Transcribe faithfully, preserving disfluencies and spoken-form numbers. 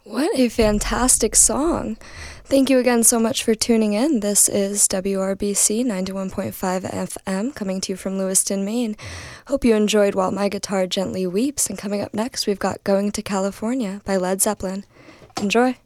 What a fantastic song. Thank you again so much for tuning in. This is W R B C ninety-one point five F M coming to you from Lewiston, Maine. Hope you enjoyed While My Guitar Gently Weeps. And coming up next, we've got Going to California by Led Zeppelin. Enjoy.